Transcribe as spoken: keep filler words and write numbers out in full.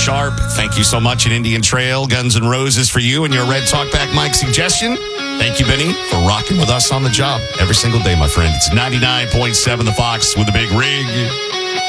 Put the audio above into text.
Sharp. Thank you so much at Indian Trail. Guns N' Roses for you and your Red Talkback Mike suggestion. Thank you, Benny, for rocking with us on the job every single day, my friend. It's ninety-nine point seven The Fox with a big rig.